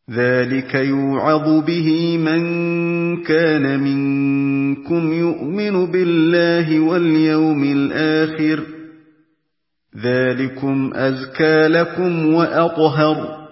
ذَٰلِكَ يُوعَظُ بِهِ مَن كَانَ مِنكُمْ يُؤْمِنُ بِاللَّهِ وَالْيَوْمِ الْآخِرِ ۚ ذَٰلِكُمْ أَزْكَىٰ لَكُمْ وَأَطْهَرُ